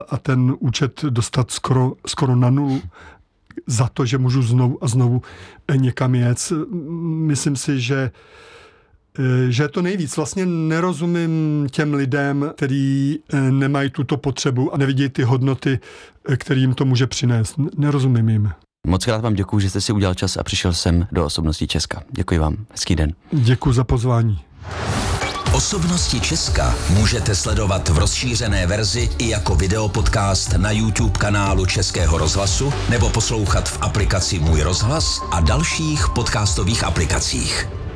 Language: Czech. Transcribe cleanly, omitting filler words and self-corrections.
a ten účet dostat skoro na nulu za to, že můžu znovu a znovu někam jet. Myslím si, že je to nejvíc. Vlastně nerozumím těm lidem, kteří nemají tuto potřebu a nevidí ty hodnoty, které jim to může přinést. Nerozumím jim. Moc krát vám děkuju, že jste si udělal čas a přišel sem do Osobností Česka. Děkuji vám. Hezký den. Děkuji za pozvání. Osobnosti Česka můžete sledovat v rozšířené verzi i jako videopodcast na YouTube kanálu Českého rozhlasu nebo poslouchat v aplikaci Můj rozhlas a dalších podcastových aplikacích.